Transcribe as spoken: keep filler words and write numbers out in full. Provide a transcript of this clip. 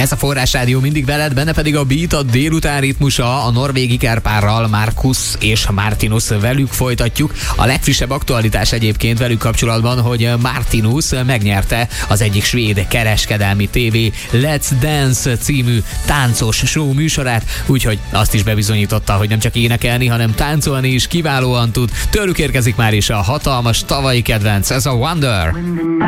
Ez a Forrás Rádió mindig veled, benne pedig a Beat, a délután ritmusa, a norvég ikerpárral, Markus és Martinus, velük folytatjuk. A legfrissebb aktualitás egyébként velük kapcsolatban, hogy Martinus megnyerte az egyik svéd kereskedelmi tévé Let's Dance című táncos show műsorát, úgyhogy azt is bebizonyította, hogy nem csak énekelni, hanem táncolni is kiválóan tud. Tőlük érkezik már is a hatalmas tavalyi kedvenc, ez a Wonder.